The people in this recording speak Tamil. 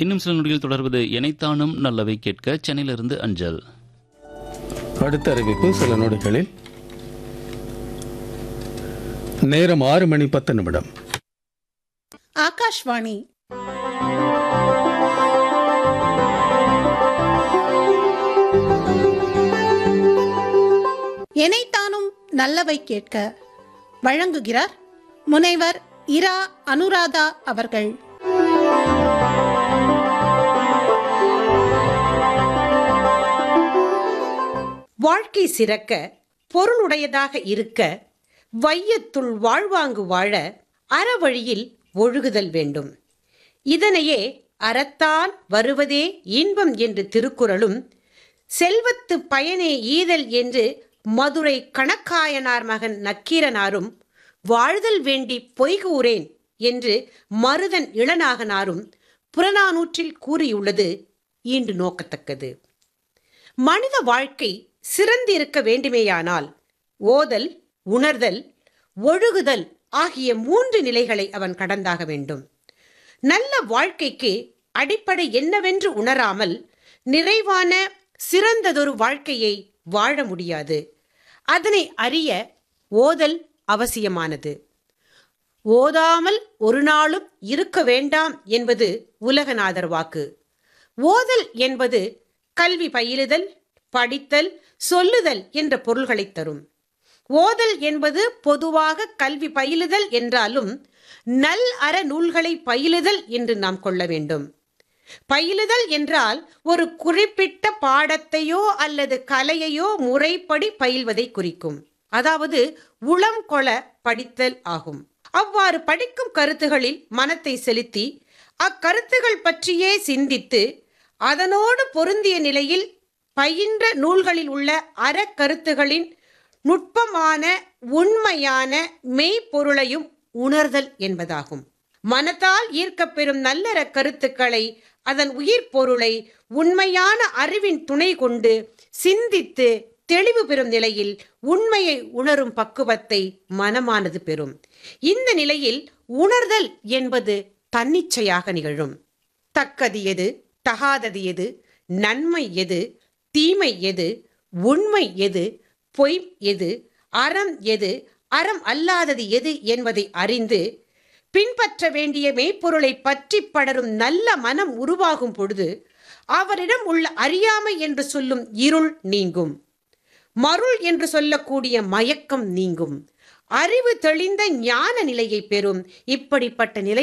இன்னும் சில நொடியில் தொடர்வது எனைத்தானும் நல்லவை கேட்க சென்னையிலிருந்து அஞ்சல். அடுத்த அறிவிப்பு சில நொடிகளில். நேரம் 6:10. ஆகாஷ்வாணி. எனைத்தானும் நல்லவை கேட்க வழங்குகிறார் முனைவர் இரா அனுராதா அவர்கள். வாழ்க்கை சிறக்க, பொருளுடையதாக இருக்க, வையத்துள் வாழ்வாங்கு வாழ அறவழியில் ஒழுகுதல் வேண்டும். இதனையே அறத்தால் வருவதே இன்பம் என்று திருக்குறளும், செல்வத்து பயனே ஈதல் என்று மதுரை கணக்காயனார் மகன் நக்கீரனாரும், வாழ்தல் வேண்டி பொய்கூறேன் என்று மருதன் இளநாகனாரும் புறநானூற்றில் கூறியுள்ளது ஈண்டு நோக்கத்தக்கது. மனித வாழ்க்கை சிறந்திருக்க வேண்டுமேயானால் ஓதல், உணர்தல், ஒழுகுதல் ஆகிய 3 நிலைகளை அவன் கடந்தாக வேண்டும். நல்ல வாழ்க்கைக்கு அடிப்படை என்னவென்று உணராமல் நிறைவான சிறந்ததொரு வாழ்க்கையை வாழ முடியாது. அதனை அறிய ஓதல் அவசியமானது. ஓதாமல் ஒரு நாளும் இருக்க வேண்டாம் என்பது உலகநாதர் வாக்கு. ஓதல் என்பது கல்வி பயிலுதல், படித்தல், சொல்லுதல் என்ற பொருள்களை தரும். ஓதல் என்பது பொதுவாக கல்வி பயிலுதல் என்றாலும் நல் அற நூல்களை பயிலுதல் என்று நாம் கொள்ள வேண்டும். பயிலுதல் என்றால் ஒரு குறிப்பிட்ட பாடத்தையோ அல்லது கலையையோ முறைப்படி பயில்வதை குறிக்கும். அதாவது உளம் கொள படித்தல் ஆகும். அவ்வாறு படிக்கும் கருத்துகளில் மனத்தை செலுத்தி அக்கருத்துகள் பற்றியே சிந்தித்து அதனோடு பொருந்திய நிலையில் பயின்ற நூல்களில் உள்ள அறக்கருத்துகளின் நுட்பமான உண்மையான மெய்ப்பொருளையும் உணர்தல் என்பதாகும். மனத்தால் ஈர்க்கப்பெறும் நல்லற கருத்துக்களை, அதன் உயிர் பொருளை உண்மையான அறிவின் துணை கொண்டு சிந்தித்து தெளிவு பெறும் நிலையில் உண்மையை உணரும் பக்குவத்தை மனமானது பெறும். இந்த நிலையில் உணர்தல் என்பது தன்னிச்சையாக நிகழும். தக்கது எது, தகாதது எது, நன்மை எது, தீமை எது, உண்மை எது, பொய் எது, அறம் எது, அறம் அல்லாதது எது என்பதை அறிந்து பின்பற்ற வேண்டிய மெய்ப்பொருளை பற்றி படரும் நல்ல மனம் உருவாகும் பொழுது அவரிடம் உள்ள அறியாமை என்று சொல்லும் இருள் நீங்கும். மருள் என்று சொல்லக்கூடிய மயக்கம் நீங்கும். அறிவு தெளிந்த ஞான நிலையை பெறும். இப்படிப்பட்ட நிலை